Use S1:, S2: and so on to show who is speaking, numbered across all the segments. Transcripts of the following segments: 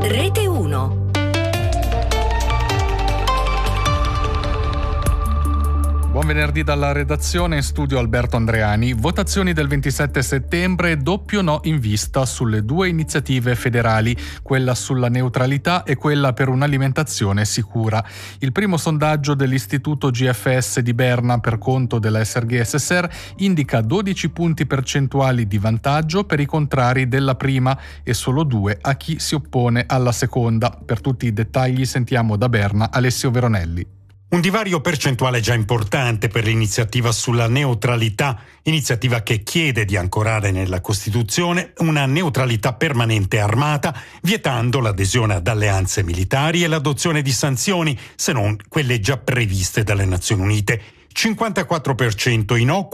S1: Rete 1.
S2: Buon venerdì dalla redazione, in studio Alberto Andreani. Votazioni del 27 settembre, doppio no in vista sulle due iniziative federali, quella sulla neutralità e quella per un'alimentazione sicura. Il primo sondaggio dell'Istituto GFS di Berna per conto della SRG SSR indica 12 punti percentuali di vantaggio per i contrari della prima e solo 2 a chi si oppone alla seconda. Per tutti i dettagli sentiamo da Berna Alessio Veronelli.
S3: Un divario percentuale già importante per l'iniziativa sulla neutralità, iniziativa che chiede di ancorare nella Costituzione una neutralità permanente armata, vietando l'adesione ad alleanze militari e l'adozione di sanzioni, se non quelle già previste dalle Nazioni Unite. 54% i no,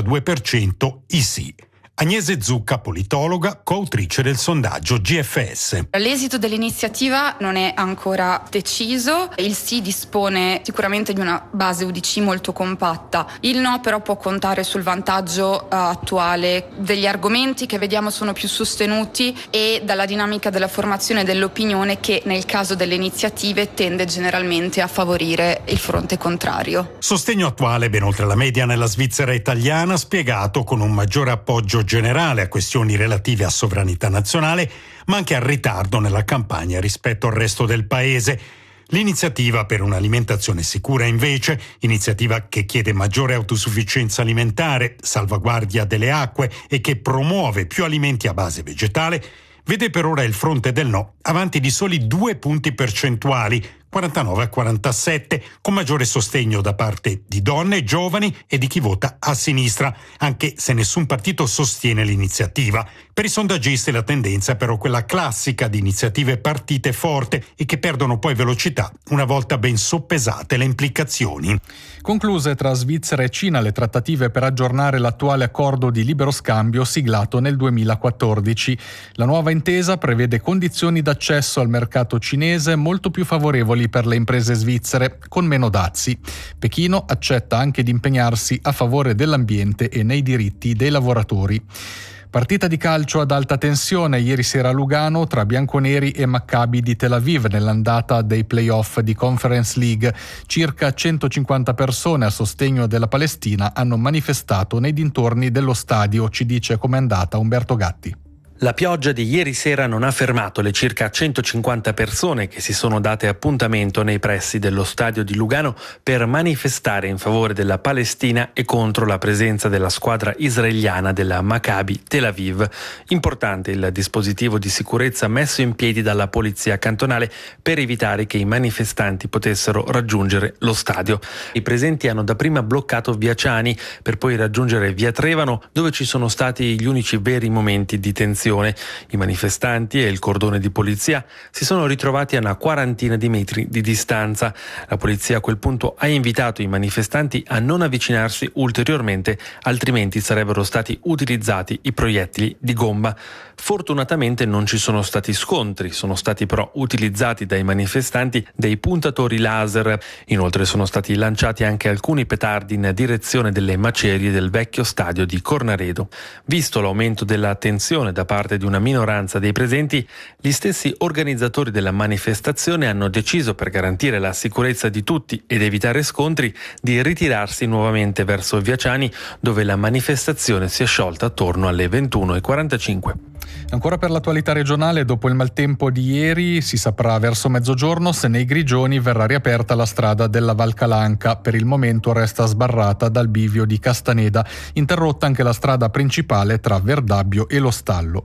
S3: 42% i sì. Agnese Zucca, politologa, coautrice del sondaggio GFS.
S4: L'esito dell'iniziativa non è ancora deciso. Il sì dispone sicuramente di una base UDC molto compatta. Il no però può contare sul vantaggio attuale degli argomenti che vediamo sono più sostenuti e dalla dinamica della formazione dell'opinione che nel caso delle iniziative tende generalmente a favorire il fronte contrario.
S3: Sostegno attuale ben oltre la media nella Svizzera italiana, spiegato con un maggiore appoggio generale a questioni relative a sovranità nazionale, ma anche al ritardo nella campagna rispetto al resto del paese. L'iniziativa per un'alimentazione sicura, invece, iniziativa che chiede maggiore autosufficienza alimentare, salvaguardia delle acque e che promuove più alimenti a base vegetale, vede per ora il fronte del no avanti di soli 2 punti percentuali, 49 a 47, con maggiore sostegno da parte di donne, giovani e di chi vota a sinistra, anche se nessun partito sostiene l'iniziativa. Per i sondaggisti la tendenza è però quella classica di iniziative partite forte e che perdono poi velocità una volta ben soppesate le implicazioni.
S2: Concluse tra Svizzera e Cina le trattative per aggiornare l'attuale accordo di libero scambio siglato nel 2014. La nuova intesa prevede condizioni d'accesso al mercato cinese molto più favorevoli per le imprese svizzere, con meno dazi. Pechino accetta anche di impegnarsi a favore dell'ambiente e nei diritti dei lavoratori. Partita di calcio ad alta tensione ieri sera a Lugano tra bianconeri e Maccabi di Tel Aviv nell'andata dei play-off di Conference League. Circa 150 persone a sostegno della Palestina hanno manifestato nei dintorni dello stadio, ci dice com'è andata Umberto Gatti.
S5: La pioggia di ieri sera non ha fermato le circa 150 persone che si sono date appuntamento nei pressi dello stadio di Lugano per manifestare in favore della Palestina e contro la presenza della squadra israeliana della Maccabi Tel Aviv. Importante il dispositivo di sicurezza messo in piedi dalla polizia cantonale per evitare che i manifestanti potessero raggiungere lo stadio. I presenti hanno dapprima bloccato via Ciani per poi raggiungere via Trevano, dove ci sono stati gli unici veri momenti di tensione. I manifestanti e il cordone di polizia si sono ritrovati a una quarantina di metri di distanza. La polizia a quel punto ha invitato i manifestanti a non avvicinarsi ulteriormente, altrimenti sarebbero stati utilizzati i proiettili di gomma. Fortunatamente non ci sono stati scontri, sono stati però utilizzati dai manifestanti dei puntatori laser. Inoltre sono stati lanciati anche alcuni petardi in direzione delle macerie del vecchio stadio di Cornaredo. Visto l'aumento della tensione da parte di una minoranza dei presenti, gli stessi organizzatori della manifestazione hanno deciso, per garantire la sicurezza di tutti ed evitare scontri, di ritirarsi nuovamente verso via Ciani, dove la manifestazione si è sciolta attorno alle 21:45.
S2: Ancora per l'attualità regionale, dopo il maltempo di ieri si saprà verso mezzogiorno se nei Grigioni verrà riaperta la strada della Val Calanca. Per il momento resta sbarrata dal bivio di Castaneda, interrotta anche la strada principale tra Verdabbio e Lo Stallo.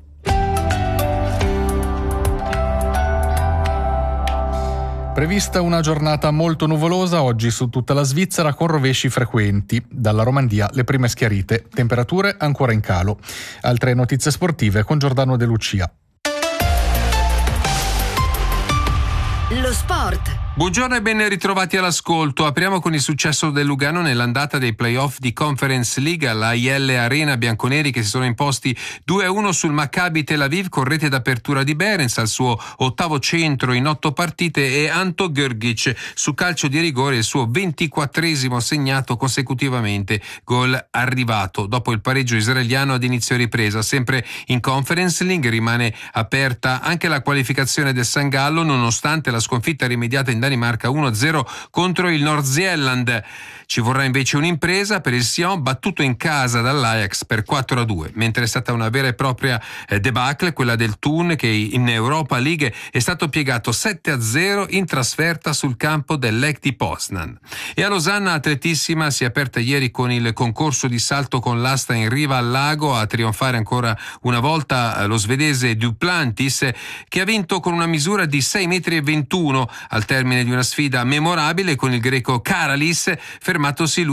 S2: Prevista una giornata molto nuvolosa oggi su tutta la Svizzera con rovesci frequenti. Dalla Romandia le prime schiarite, temperature ancora in calo. Altre notizie sportive con Giordano De Lucia.
S1: Lo sport. Buongiorno e ben ritrovati all'ascolto. Apriamo con il successo del Lugano nell'andata dei playoff di Conference League alla IL Arena. Bianconeri che si sono imposti 2-1 sul Maccabi Tel Aviv con rete d'apertura di Behrens al suo 8° centro in 8 partite e Anto Grgic su calcio di rigore il suo 24° segnato consecutivamente, gol arrivato dopo il pareggio israeliano ad inizio ripresa. Sempre in Conference League rimane aperta anche la qualificazione del San Gallo nonostante la sconfitta rimediata in Danimarca 1-0 contro il Nordsjælland. Ci vorrà invece un'impresa per il Sion, battuto in casa dall'Ajax per 4-2, mentre è stata una vera e propria debacle quella del Thun, che in Europa League è stato piegato 7-0 in trasferta sul campo del Lech di Poznan. E a Losanna Atletissima si è aperta ieri con il concorso di salto con l'asta in riva al lago. A trionfare ancora una volta lo svedese Duplantis, che ha vinto con una misura di 6,21 m al termine di una sfida memorabile con il greco Karalis, fermatosi lui